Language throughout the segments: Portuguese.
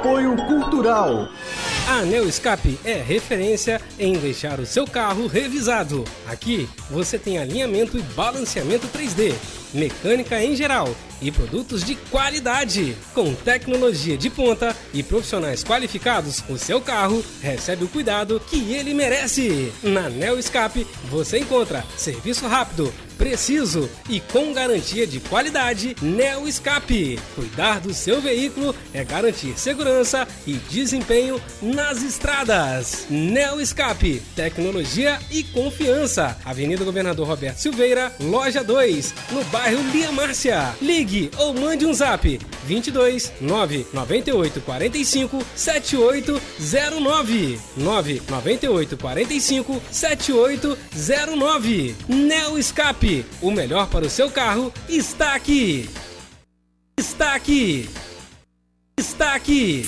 Apoio Cultural. A Neo Escape é referência em deixar o seu carro revisado. Aqui você tem alinhamento e balanceamento 3D, mecânica em geral e produtos de qualidade. Com tecnologia de ponta e profissionais qualificados, o seu carro recebe o cuidado que ele merece. Na Neo Escape você encontra serviço rápido, preciso e com garantia de qualidade. Neo Escape. Cuidar do seu veículo é garantir segurança e desempenho nas estradas. Neo Escape. Tecnologia e confiança. Avenida Governador Roberto Silveira, loja 2, no bairro Lia Márcia. Ligue ou mande um zap 22 998 45 7809 998 45 7809. Neo Escape. O melhor para o seu carro está aqui. Está aqui. Está aqui.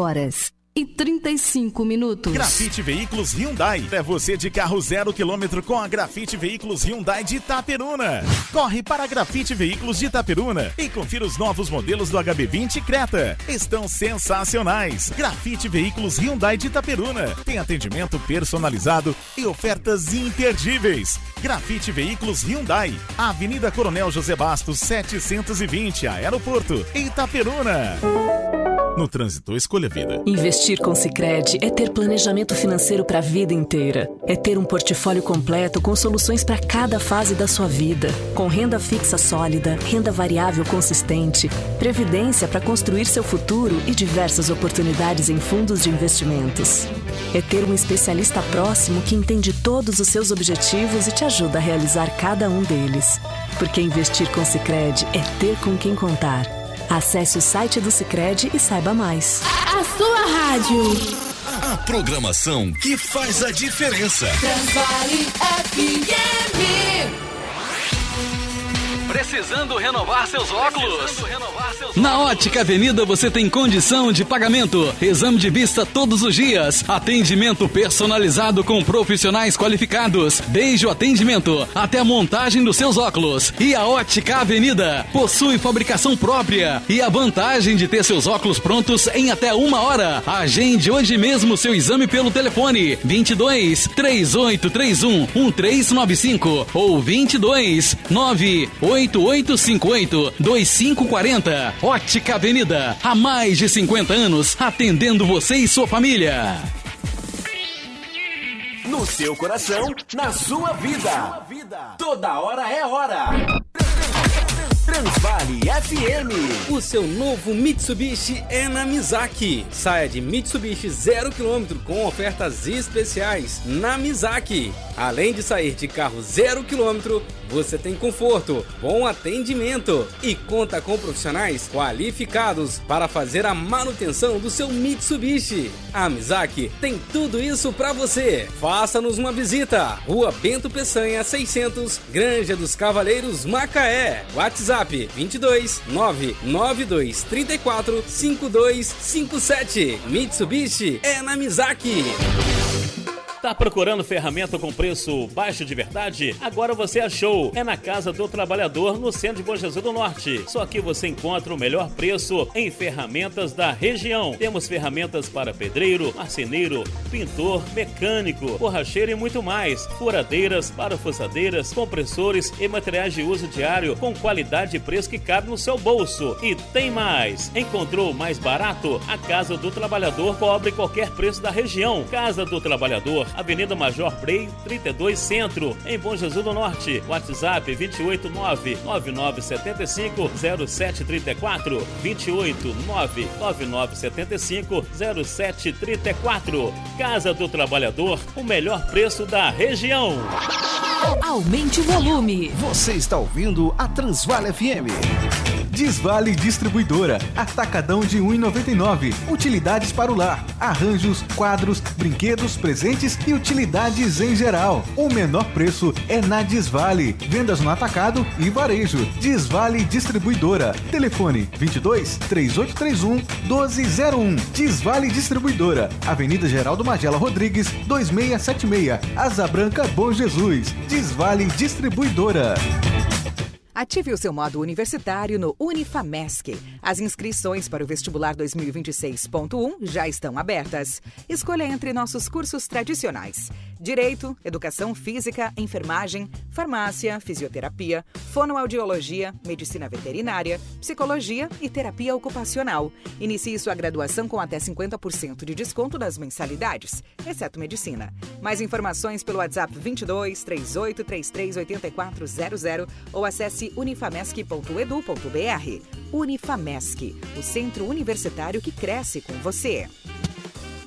7h35. Grafite Veículos Hyundai. É você de carro 0 km com a Grafite Veículos Hyundai de Itaperuna. Corre para a Grafite Veículos de Itaperuna e confira os novos modelos do HB20 Creta. Estão sensacionais. Grafite Veículos Hyundai de Itaperuna. Tem atendimento personalizado e ofertas imperdíveis. Grafite Veículos Hyundai. Avenida Coronel José Bastos, 720, Aeroporto, Itaperuna. No trânsito, escolha a vida. Investir com Sicredi é ter planejamento financeiro para a vida inteira. É ter um portfólio completo com soluções para cada fase da sua vida. Com renda fixa sólida, renda variável consistente, previdência para construir seu futuro e diversas oportunidades em fundos de investimentos. É ter um especialista próximo que entende todos os seus objetivos e te ajuda a realizar cada um deles. Porque investir com Sicredi é ter com quem contar. Acesse o site do Sicredi e saiba mais. A sua rádio. A programação que faz a diferença. Transvale FM. Precisando renovar seus óculos? Na Ótica Avenida você tem condição de pagamento, exame de vista todos os dias, atendimento personalizado com profissionais qualificados, desde o atendimento até a montagem dos seus óculos. E a Ótica Avenida possui fabricação própria e a vantagem de ter seus óculos prontos em até 1 hora. Agende hoje mesmo seu exame pelo telefone 22 3831 1395 ou 22 98858 2540. Ótica Avenida, há mais de 50 anos, atendendo você e sua família. No seu coração, na sua vida. Toda hora é hora. Transvale FM. O seu novo Mitsubishi é na Mizaki. Saia de Mitsubishi 0 km com ofertas especiais na Mizaki. Além de sair de carro 0 km, você tem conforto, bom atendimento e conta com profissionais qualificados para fazer a manutenção do seu Mitsubishi. A Mizaki tem tudo isso para você. Faça-nos uma visita. Rua Bento Peçanha 600, Granja dos Cavaleiros, Macaé. WhatsApp 22 992 34 5257. Mitsubishi é na Mizaki. Tá procurando ferramenta com preço baixo de verdade? Agora você achou. É na Casa do Trabalhador, no centro de Bom Jesus do Norte. Só aqui você encontra o melhor preço em ferramentas da região. Temos ferramentas para pedreiro, marceneiro, pintor, mecânico, borracheiro e muito mais. Furadeiras, parafusadeiras, compressores e materiais de uso diário com qualidade e preço que cabe no seu bolso. E tem mais. Encontrou o mais barato? A Casa do Trabalhador cobre qualquer preço da região. Casa do Trabalhador, Avenida Major Brei, 32 Centro, em Bom Jesus do Norte. WhatsApp 289-9975-0734. 289-9975-0734. Casa do Trabalhador, o melhor preço da região. Aumente o volume. Você está ouvindo a Transvale FM. Desvale Distribuidora, atacadão de R$ 1,99. Utilidades para o lar, arranjos, quadros, brinquedos, presentes e utilidades em geral. O menor preço é na Desvale. Vendas no atacado e varejo. Desvale Distribuidora. Telefone 22 3831 1201. Desvale Distribuidora. Avenida Geraldo Magela Rodrigues, 2676. Asa Branca, Bom Jesus. Desvale Distribuidora. Ative o seu modo universitário no Unifamesc. As inscrições para o vestibular 2026.1 já estão abertas. Escolha entre nossos cursos tradicionais: Direito, Educação Física, Enfermagem, Farmácia, Fisioterapia, Fonoaudiologia, Medicina Veterinária, Psicologia e Terapia Ocupacional. Inicie sua graduação com até 50% de desconto nas mensalidades, exceto Medicina. Mais informações pelo WhatsApp 22 38 33 8400 ou acesse unifamesc.edu.br. Unifamesc, o centro universitário que cresce com você.